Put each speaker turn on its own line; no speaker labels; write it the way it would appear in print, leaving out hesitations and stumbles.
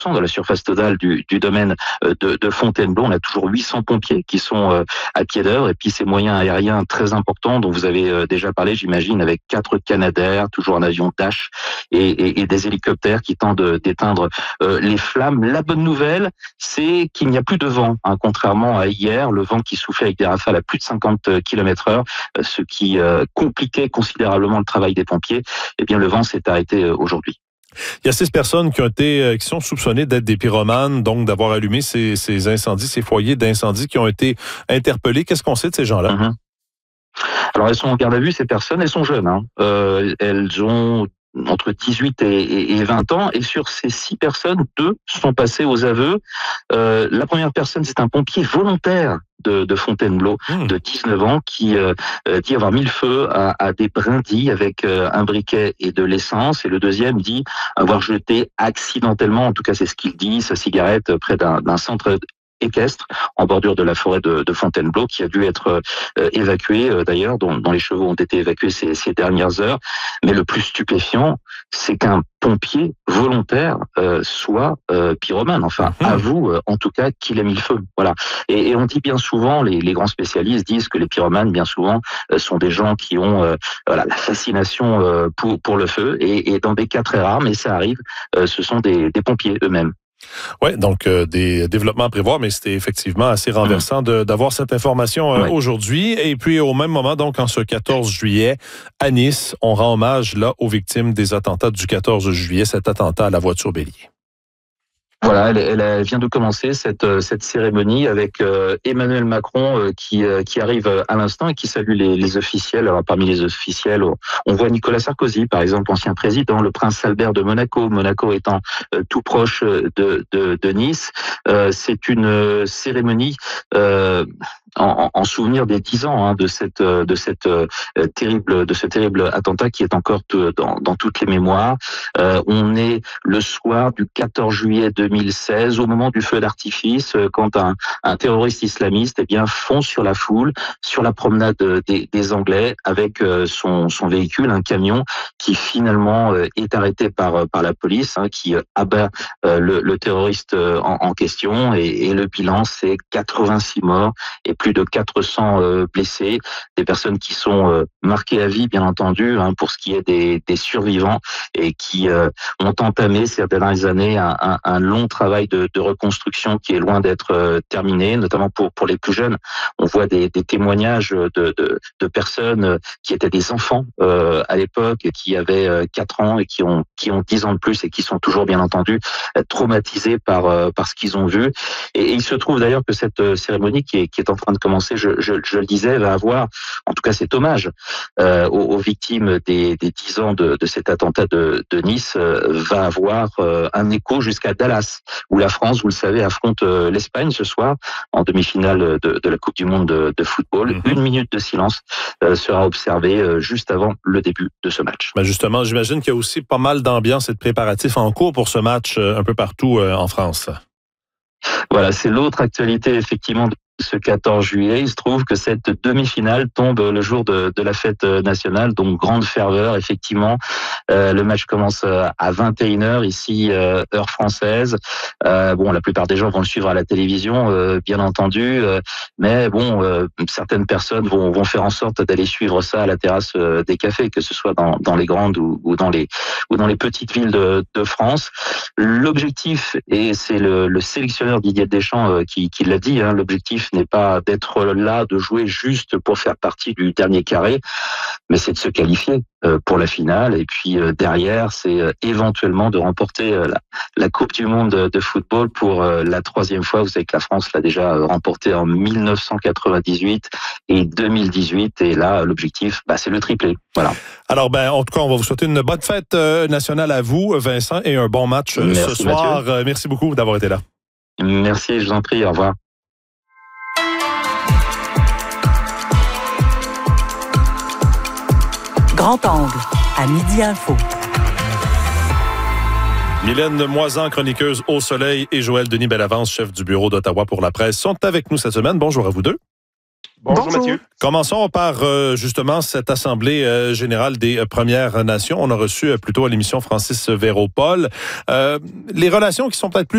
de la surface totale du domaine de Fontainebleau. On a toujours 800 pompiers qui sont à pied d'œuvre, et puis ces moyens aériens très importants dont vous avez déjà parlé, j'imagine, avec 4 Canadair, toujours un avion Dash et des hélicoptères qui tentent d'éteindre les flammes. La bonne nouvelle, c'est qu'il n'y a plus de vent, hein, contrairement à hier, le vent qui soufflait avec des rafales à plus de 50 km/h, ce qui compliquait considérablement le travail des pompiers. Eh bien, le vent s'est arrêté aujourd'hui.
Il y a 6 personnes qui sont soupçonnées d'être des pyromanes, donc d'avoir allumé ces incendies, ces foyers d'incendie qui ont été interpellés. Qu'est-ce qu'on sait de ces gens-là?
Alors, elles sont en garde à vue, ces personnes. Elles sont jeunes, hein. Elles ont entre 18 et 20 ans. Et sur ces 6 personnes, 2 sont passées aux aveux. La première personne, c'est un pompier volontaire de Fontainebleau, de 19 ans, qui dit avoir mis le feu à des brindilles avec un briquet et de l'essence. Et le deuxième dit avoir jeté accidentellement, en tout cas c'est ce qu'il dit, sa cigarette près d'un centre équestre en bordure de la forêt de Fontainebleau, qui a dû être évacué d'ailleurs, dont les chevaux ont été évacués ces dernières heures. Mais le plus stupéfiant, c'est qu'un pompier volontaire soit pyromane. Enfin, avoue en tout cas qu'il a mis le feu. Voilà. Et on dit bien souvent, les grands spécialistes disent que les pyromanes, bien souvent, sont des gens qui ont la fascination pour le feu. Et dans des cas très rares, mais ça arrive, ce sont des pompiers eux-mêmes.
Oui, donc des développements à prévoir, mais c'était effectivement assez renversant d'avoir cette information aujourd'hui. Et puis au même moment, donc en ce 14 juillet, à Nice, on rend hommage là aux victimes des attentats du 14 juillet, cet attentat à la voiture bélier.
Voilà, elle vient de commencer cette cérémonie avec Emmanuel Macron qui arrive à l'instant et qui salue les officiels. Alors parmi les officiels, on voit Nicolas Sarkozy, par exemple, ancien président, le prince Albert de Monaco étant tout proche de Nice. C'est une cérémonie en souvenir des 10 ans de ce terrible attentat qui est encore dans toutes les mémoires. On est le soir du 14 juillet 2016, au moment du feu d'artifice, quand un terroriste islamiste fonce sur la foule, sur la promenade des Anglais, avec son véhicule, un camion, qui finalement est arrêté par la police, qui abat le terroriste en question, et le bilan, c'est 86 morts et plus de 400 blessés, des personnes qui sont marquées à vie, bien entendu, pour ce qui est des survivants, et qui ont entamé ces dernières années un long travail de reconstruction qui est loin d'être terminé, notamment pour les plus jeunes. On voit des témoignages de personnes qui étaient des enfants à l'époque, qui avaient 4 ans et qui ont 10 ans de plus, et qui sont toujours, bien entendu, traumatisés par ce qu'ils ont vu. Et il se trouve d'ailleurs que cette cérémonie qui est en train de commencer, je le disais, va avoir, en tout cas cet hommage aux victimes des 10 ans de cet attentat de Nice, va avoir un écho jusqu'à Dallas, où la France, vous le savez, affronte l'Espagne ce soir en demi-finale de la Coupe du Monde de football. 1 minute de silence sera observée juste avant le début de ce match.
Ben justement, j'imagine qu'il y a aussi pas mal d'ambiance et de préparatifs en cours pour ce match un peu partout en France.
Voilà, c'est l'autre actualité, effectivement, de ce 14 juillet. Il se trouve que cette demi-finale tombe le jour de la fête nationale, donc grande ferveur, effectivement. Le match commence à 21h, ici, heure française. La plupart des gens vont le suivre à la télévision, bien entendu, mais certaines personnes vont faire en sorte d'aller suivre ça à la terrasse des cafés, que ce soit dans les grandes ou dans les petites villes de France. L'objectif, et c'est le sélectionneur Didier Deschamps qui l'a dit, l'objectif n'est pas d'être là, de jouer juste pour faire partie du dernier carré, mais c'est de se qualifier pour la finale. Et puis derrière, c'est éventuellement de remporter la Coupe du Monde de football pour la 3e fois. Vous savez que la France l'a déjà remporté en 1998 et 2018. Et là, l'objectif, c'est le triplé. Voilà.
Alors, en tout cas, on va vous souhaiter une bonne fête nationale à vous, Vincent, et un bon match ce soir. Merci beaucoup d'avoir été là.
Merci, je vous en prie. Au revoir.
Grand angle, à Midi Info.
Mylène Moisan, chroniqueuse au Soleil, et Joël Denis Bellavance, chef du bureau d'Ottawa pour la presse, sont avec nous cette semaine. Bonjour à vous deux.
Bonjour Mathieu.
Commençons par justement cette Assemblée générale des Premières Nations. On a reçu plutôt à l'émission Francis Véro-Paul. Les relations qui sont peut-être plus